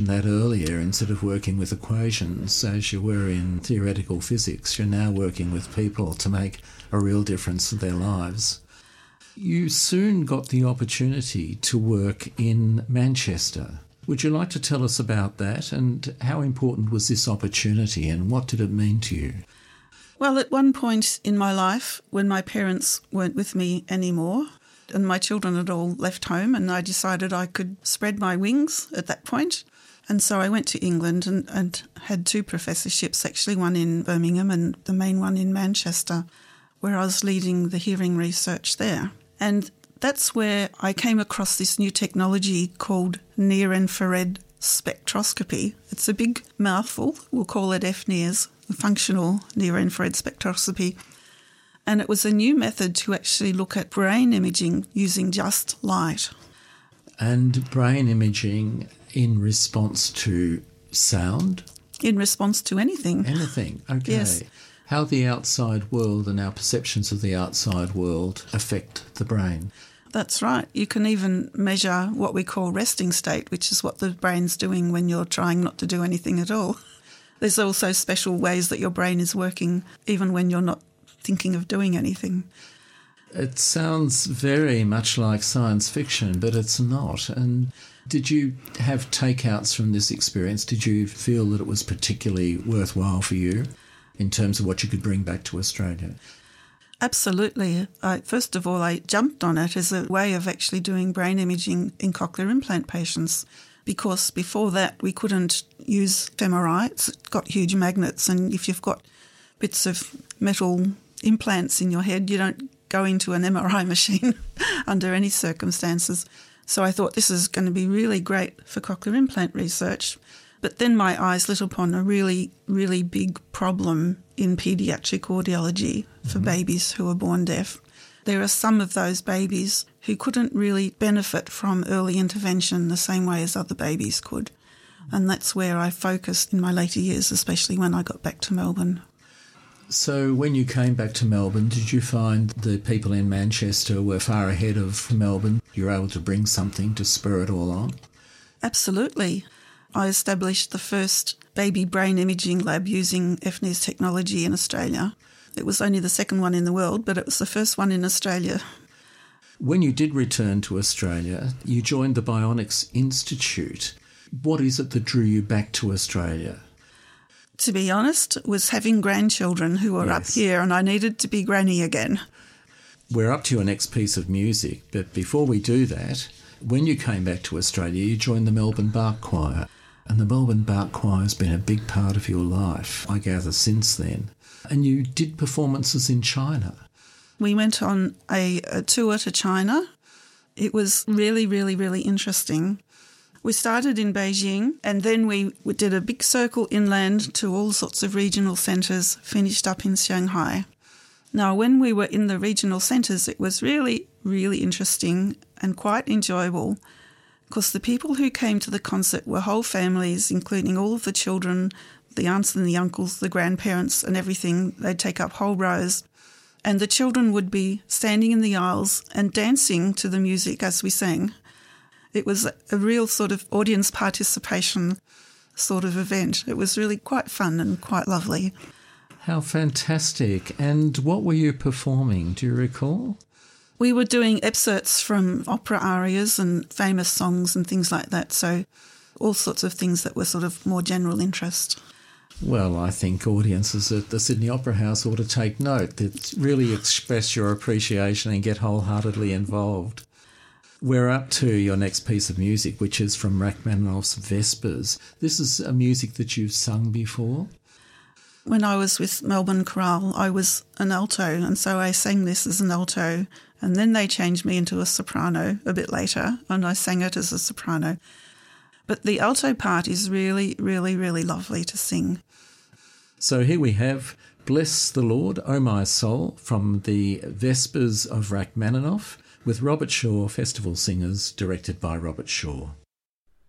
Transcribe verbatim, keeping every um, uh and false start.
that earlier. Instead of working with equations as you were in theoretical physics, you're now working with people to make a real difference in their lives. You soon got the opportunity to work in Manchester. Would you like to tell us about that, and how important was this opportunity and what did it mean to you? Well, at one point in my life, when my parents weren't with me anymore and my children had all left home, and I decided I could spread my wings at that point. And so I went to England and, and had two professorships, actually one in Birmingham and the main one in Manchester, where I was leading the hearing research there. And that's where I came across this new technology called near-infrared spectroscopy. It's a big mouthful. We'll call it F NIRS, functional near-infrared spectroscopy. And it was a new method to actually look at brain imaging using just light. And brain imaging in response to sound? In response to anything. Anything, okay. Yes. How the outside world and our perceptions of the outside world affect the brain. That's right. You can even measure what we call resting state, which is what the brain's doing when you're trying not to do anything at all. There's also special ways that your brain is working even when you're not thinking of doing anything. It sounds very much like science fiction, but it's not. And did you have takeouts from this experience? Did you feel that it was particularly worthwhile for you in terms of what you could bring back to Australia? Absolutely. I, first of all, I jumped on it as a way of actually doing brain imaging in cochlear implant patients, because before that we couldn't use fMRI. It's got huge magnets, and if you've got bits of metal implants in your head, you don't go into an M R I machine under any circumstances. So I thought this is going to be really great for cochlear implant research. But then my eyes lit upon a really, really big problem in paediatric audiology for mm-hmm. babies who are born deaf. There are some of those babies who couldn't really benefit from early intervention the same way as other babies could. And that's where I focused in my later years, especially when I got back to Melbourne. So when you came back to Melbourne, did you find the people in Manchester were far ahead of Melbourne? You were able to bring something to spur it all on? Absolutely. I established the first baby brain imaging lab using F NIRS technology in Australia. It was only the second one in the world, but it was the first one in Australia. When you did return to Australia, you joined the Bionics Institute. What is it that drew you back to Australia? To be honest, it was having grandchildren who were Yes. up here, and I needed to be granny again. We're up to your next piece of music, but before we do that, when you came back to Australia, you joined the Melbourne Bark Choir. And the Melbourne Bark Choir has been a big part of your life, I gather, since then. And you did performances in China. We went on a, a tour to China. It was really, really, really interesting. We started in Beijing, and then we, we did a big circle inland to all sorts of regional centres, finished up in Shanghai. Now, when we were in the regional centres, it was really, really interesting and quite enjoyable, because the people who came to the concert were whole families, including all of the children, the aunts and the uncles, the grandparents and everything. They'd take up whole rows. And the children would be standing in the aisles and dancing to the music as we sang. It was a real sort of audience participation sort of event. It was really quite fun and quite lovely. How fantastic. And what were you performing? Do you recall? We were doing excerpts from opera arias and famous songs and things like that, so all sorts of things that were sort of more general interest. Well, I think audiences at the Sydney Opera House ought to take note, that really express your appreciation and get wholeheartedly involved. We're up to your next piece of music, which is from Rachmaninoff's Vespers. This is a music that you've sung before? When I was with Melbourne Chorale, I was an alto, and so I sang this as an alto, and then they changed me into a soprano a bit later, and I sang it as a soprano. But the alto part is really, really, really lovely to sing. So here we have Bless the Lord, O My Soul, from the Vespers of Rachmaninoff, with Robert Shaw Festival Singers, directed by Robert Shaw.